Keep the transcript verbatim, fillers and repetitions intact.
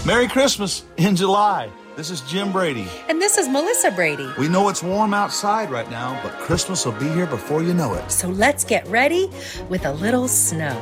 Merry Christmas in July. This is Jim Brady. And this is Melissa Brady. We know it's warm outside right now, but Christmas will be here before you know it. So let's get ready with a little snow.